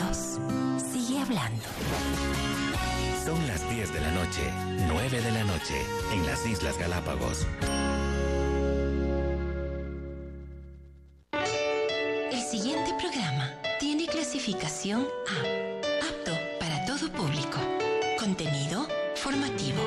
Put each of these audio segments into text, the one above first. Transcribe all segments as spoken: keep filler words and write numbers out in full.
Dios sigue hablando. Son las diez de la noche, nueve de la noche, en las Islas Galápagos. El siguiente programa tiene clasificación A, apto para todo público. Contenido formativo.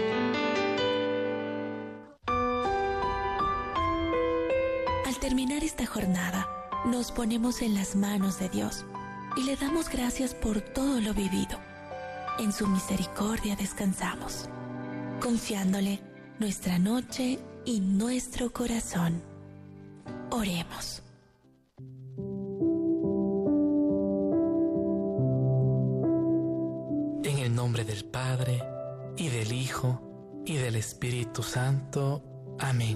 Al terminar esta jornada, nos ponemos en las manos de Dios y le damos gracias por todo lo vivido. En su misericordia descansamos, confiándole nuestra noche y nuestro corazón. Oremos. En el nombre del Padre, y del Hijo, y del Espíritu Santo. Amén.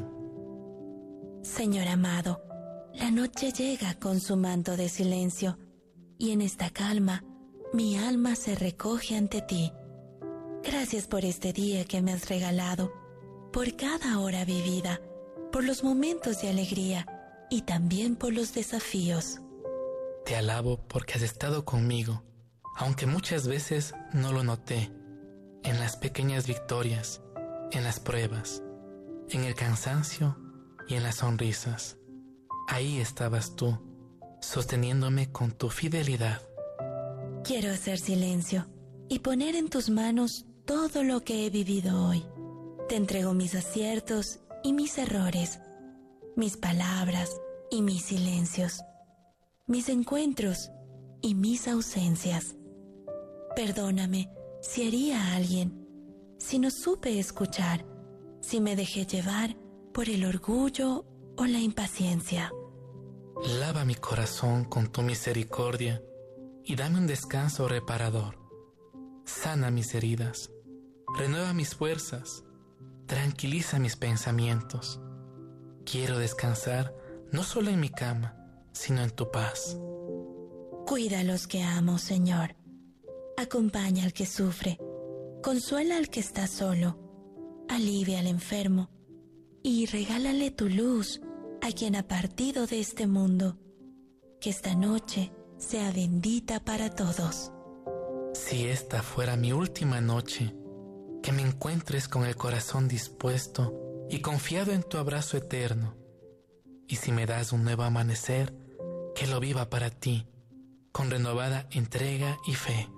Señor amado, la noche llega con su manto de silencio, y en esta calma, mi alma se recoge ante ti. Gracias por este día que me has regalado, por cada hora vivida, por los momentos de alegría y también por los desafíos. Te alabo porque has estado conmigo, aunque muchas veces no lo noté, en las pequeñas victorias, en las pruebas, en el cansancio y en las sonrisas. Ahí estabas tú, sosteniéndome con tu fidelidad. Quiero hacer silencio y poner en tus manos todo lo que he vivido hoy. Te entrego mis aciertos y mis errores, mis palabras y mis silencios, mis encuentros y mis ausencias. Perdóname si herí a alguien, si no supe escuchar, si me dejé llevar por el orgullo o la impaciencia. Lava mi corazón con tu misericordia y dame un descanso reparador. Sana mis heridas, renueva mis fuerzas, tranquiliza mis pensamientos. Quiero descansar no solo en mi cama, sino en tu paz. Cuida a los que amo, Señor. Acompaña al que sufre, consuela al que está solo, alivia al enfermo y regálale tu luz a quien ha partido de este mundo. Que esta noche sea bendita para todos. Si esta fuera mi última noche, que me encuentres con el corazón dispuesto y confiado en tu abrazo eterno. Y si me das un nuevo amanecer, que lo viva para ti, con renovada entrega y fe.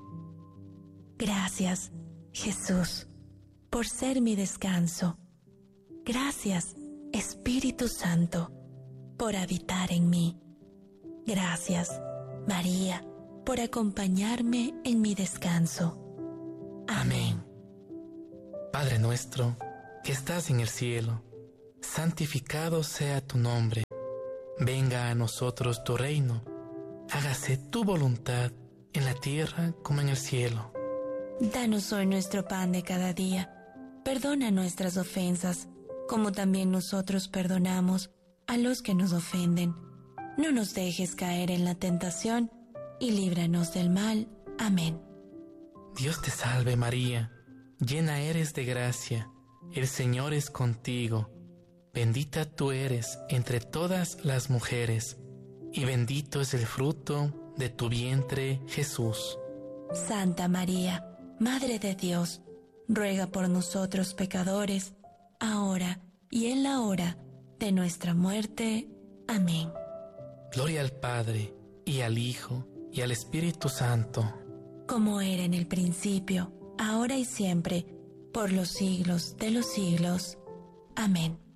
Gracias, Jesús, por ser mi descanso. Gracias, Espíritu Santo, por habitar en mí. Gracias, María, por acompañarme en mi descanso. Amén. Padre nuestro, que estás en el cielo, santificado sea tu nombre. Venga a nosotros tu reino. Hágase tu voluntad en la tierra como en el cielo. Danos hoy nuestro pan de cada día. Perdona nuestras ofensas, como también nosotros perdonamos a los que nos ofenden. No nos dejes caer en la tentación y líbranos del mal. Amén. Dios te salve María, llena eres de gracia, el Señor es contigo. Bendita tú eres entre todas las mujeres, y bendito es el fruto de tu vientre, Jesús. Santa María, Madre de Dios, ruega por nosotros pecadores, ahora y en la hora de nuestra muerte. Amén. Gloria al Padre, y al Hijo, y al Espíritu Santo. Como era en el principio, ahora y siempre, por los siglos de los siglos. Amén.